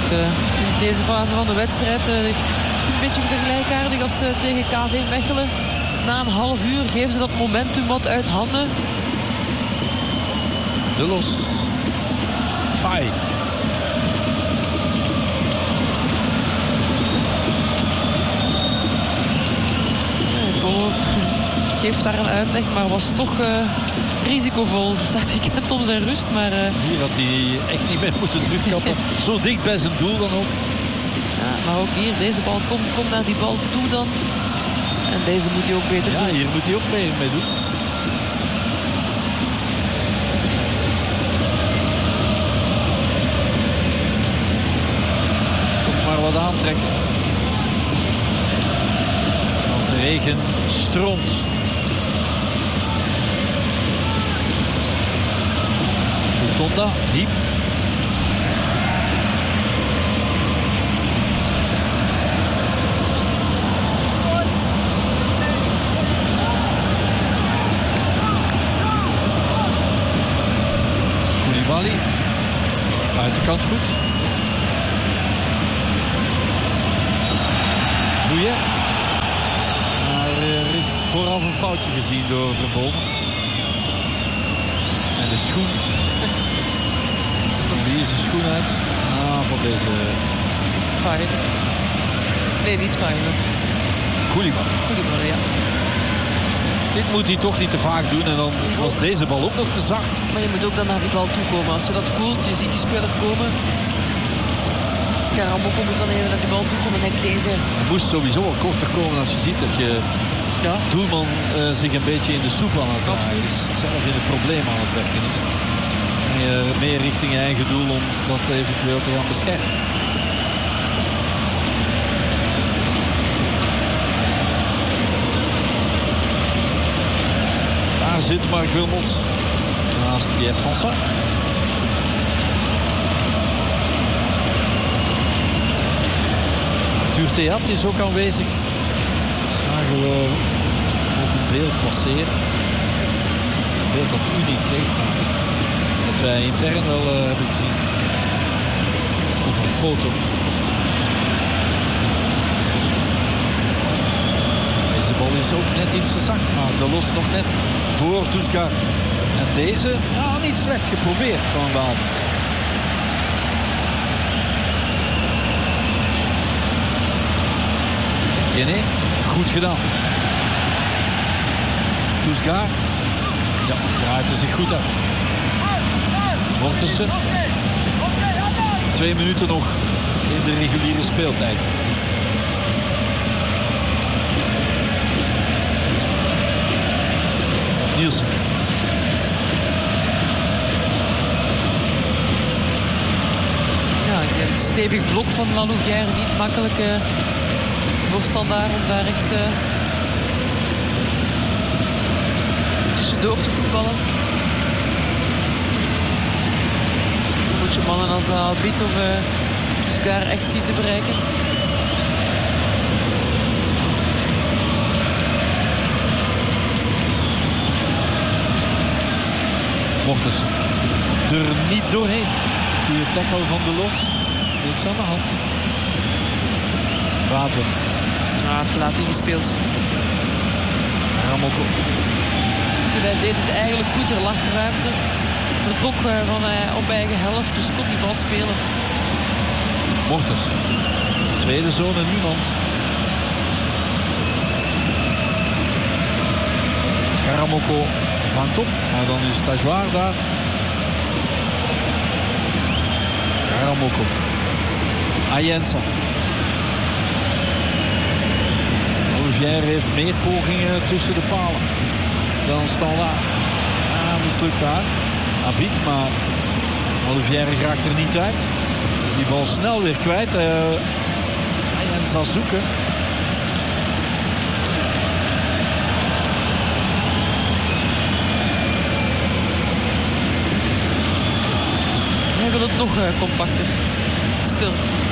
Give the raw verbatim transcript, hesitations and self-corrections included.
Goed, uh, in deze fase van de wedstrijd uh, ik vind het een beetje vergelijkaardig als uh, tegen K V Mechelen. Na een half uur geven ze dat momentum wat uit handen. De Los. Fai. Geeft daar een uitleg, maar was toch uh, risicovol. Staat hij kent om zijn rust, maar... Uh... Hier had hij echt niet meer moeten terugkappen. Zo dicht bij zijn doel dan ook. Ja, maar ook hier, deze bal, kom, kom naar die bal toe dan. En deze moet hij ook beter ja, doen. Ja, hier moet hij ook mee, mee doen. Nog maar wat aantrekken. Want de regen stroomt. Tonda, diep. Koulibaly. Buitenkant voet. Trouillet. Maar er is vooraf een foutje gezien door Verboom. En de schoen. Van wie is de schoen uit? Ah, van deze... Fijn. Nee, niet fijn. Koulibaly. Koulibaly, ja. Dit moet hij toch niet te vaak doen en dan was deze bal ook nog te zacht. Maar je moet ook dan naar die bal toe komen. Als je dat voelt, je ziet die speler komen. Karamoko moet dan even naar die bal toe komen. En deze... Het moest sowieso al korter komen als je ziet dat je ja. doelman uh, zich een beetje in de soep aan het draaien is. Zelf in het probleem aan het werken is. En je meer richting je eigen doel om dat eventueel te gaan beschermen. Daar zit Mark Wilmots naast Pierre François. Arthur Theat is ook aanwezig. Zagen we ook een beeld passeren. Een beeld dat u niet kreeg, maar dat wij intern wel uh, hebben gezien. Op een foto. Deze bal is ook net iets te zacht, maar de Los nog net voor Tousgar. En deze, ja, niet slecht geprobeerd van Baal. Jenny, goed gedaan. Tousgar. Ja, draait er zich goed uit. Mortensen. Twee minuten nog in de reguliere speeltijd. Nielsen. Ja, een stevig blok van La Louvière. Niet makkelijk uh, voor Standaard om daar echt uh, tussendoor te voetballen. Dan moet je mannen als Albit of uh, Tousgar echt zien te bereiken. Mortensen. Er niet doorheen. Goede tackle van de Los. Niks aan de hand. Wapen. Ja, te laat ingespeeld. Ramoko. Hij deed het eigenlijk goed. Er lag ruimte. Vertrok van uh, op eigen helft. Dus kon die bal spelen. Mortensen. Tweede zone, niemand. Karamoko vangt op, maar dan is Stajoir daar. Karamoko. Ayensa. Louvière heeft meer pogingen tussen de palen dan Standaard. Ah, mislukt daar. Abit, maar Louvière raakt er niet uit. Dus die bal snel weer kwijt. Uh, Ayensa zoeken. Hij wil het nog uh, compacter. Stil.